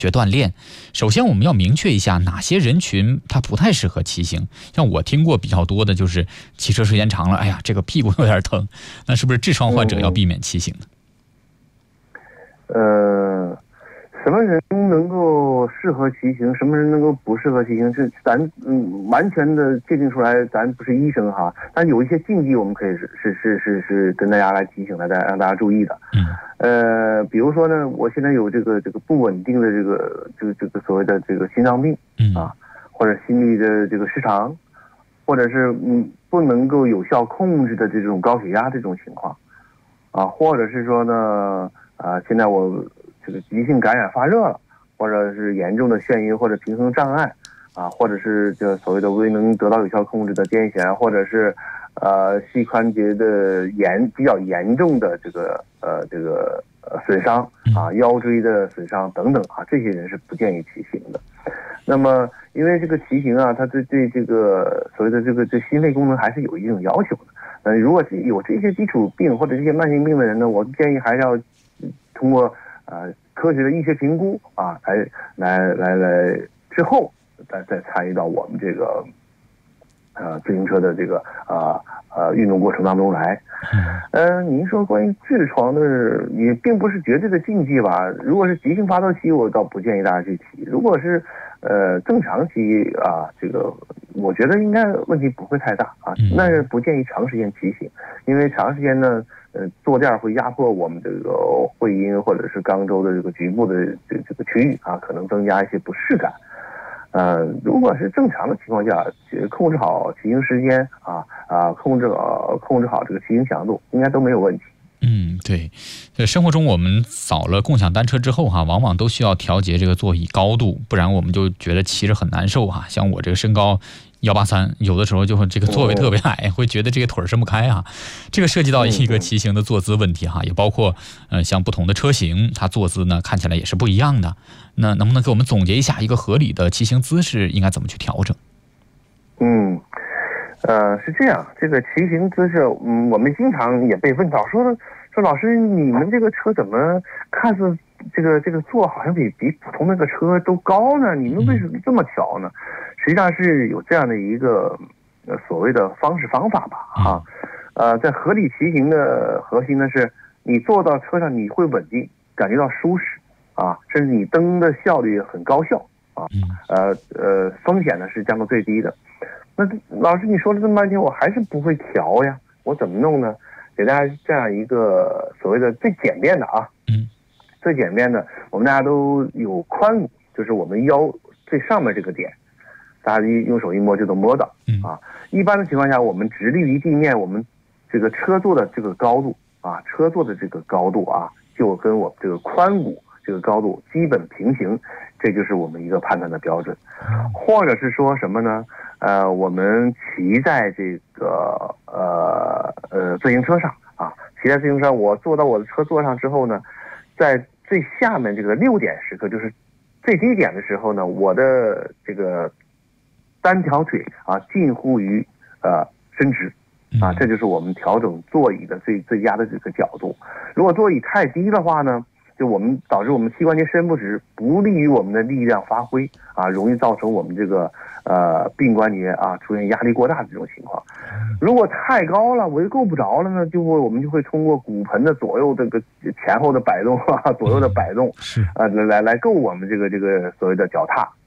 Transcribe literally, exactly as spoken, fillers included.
学锻炼，首先我们要明确一下哪些人群他不太适合骑行。像我听过比较多的就是骑车时间长了，哎呀，这个屁股有点疼，那是不是痔疮患者要避免骑行呢？ 呃，什么人能够适合骑行，什么人能够不适合骑行，是咱嗯完全的界定出来，咱不是医生哈，但有一些禁忌我们可以是是是是是跟大家来提醒大家，让大家注意的。 嗯。 呃，比如说呢，我现在有这个这个不稳定的这个这个这个所谓的这个心脏病， 嗯啊，或者心律的这个失常，或者是嗯不能够有效控制的这种高血压这种情况，啊，或者是说呢，啊，现在我这个急性感染发热了，或者是严重的眩晕或者平衡障碍，啊，或者是这所谓的未能得到有效控制的癫痫，或者是呃膝关节的严比较严重的这个呃这个呃损伤啊，腰椎的损伤等等啊，这些人是不建议骑行的。那么因为这个骑行啊，它对对这个所谓的这个这心肺功能还是有一定要求的。呃，如果是有这些基础病或者这些慢性病的人呢，我建议还是要通过呃科学的医学评估啊，来来来来之后再再参与到我们这个呃自行车的这个呃呃运动过程当中来。呃，您说关于痔疮的也并不是绝对的禁忌吧？如果是急性发作期，我倒不建议大家去骑。如果是呃正常期啊，这个我觉得应该问题不会太大啊。但是不建议长时间骑行，因为长时间呢，呃坐垫会压迫我们这个会阴或者是肛周的这个局部的这这个区域啊，可能增加一些不适感。呃，如果是正常的情况下，控制好骑行时间啊啊，控制好控制好这个骑行强度，应该都没有问题。 嗯，对，在生活中我们扫了共享单车之后哈，往往都需要调节这个座椅高度，不然我们就觉得骑着很难受哈。像我这个身高一八三，有的时候就会这个座位特别矮，会觉得这个腿伸不开啊。这个涉及到一个骑行的坐姿问题哈，也包括呃像不同的车型，它坐姿呢看起来也是不一样的。那能不能给我们总结一下一个合理的骑行姿势应该怎么去调整？ 嗯。呃，是这样，这个骑行姿势，嗯，我们经常也被问到，说说老师，你们这个车怎么看似这个这个座好像比比普通那个车都高呢？你们为什么这么调呢？实际上是有这样的一个呃所谓的方式方法吧，啊，呃，在合理骑行的核心呢是，你坐到车上你会稳定，感觉到舒适啊，甚至你蹬的效率很高效啊，呃呃，风险呢是降到最低的。那老师你说了这么半天，我还是不会调呀，我怎么弄呢？给大家这样一个所谓的最简便的啊， 嗯， 最简便的，我们大家都有髋骨，就是我们腰最上面这个点，大家一用手一摸就能摸到啊。一般的情况下，我们直立于地面，我们这个车座的这个高度啊，车座的这个高度啊，就跟我们这个髋骨这个高度基本平行，这就是我们一个判断的标准。或者是说什么呢？呃，我们骑在这个呃呃自行车上啊，骑在自行车，我坐到我的车座上之后呢，在最下面这个六点时刻，就是最低点的时候呢，我的这个单条腿啊近乎于呃伸直啊，这就是我们调整座椅的最最佳的这个角度。如果座椅太低的话呢，就我们导致我们膝关节伸不直，不利于我们的力量发挥啊，容易造成我们这个呃髌关节啊出现压力过大的这种情况。如果太高了，我又够不着了呢，就会我们就会通过骨盆的左右这个前后的摆动啊，左右的摆动， 是啊来来来够我们这个这个所谓的脚踏